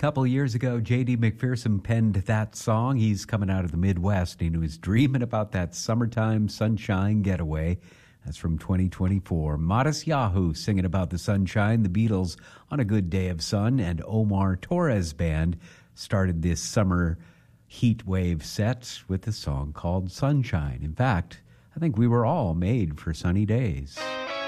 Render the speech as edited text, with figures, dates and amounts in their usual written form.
couple years ago, J.D. McPherson penned that song. He's coming out of the Midwest, and he was dreaming about that summertime sunshine getaway. That's from 2024. Modest Yahoo singing about the sunshine. The Beatles on a good day of sun, and Omar Torres Band started this summer heat wave set with a song called Sunshine. In fact, I think we were all made for sunny days.